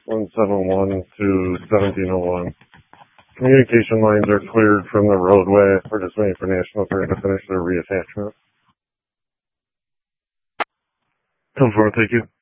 171 to 1701. Communication lines are cleared from the roadway. We're just waiting for National Grid to finish their reattachment. 10-4, thank you.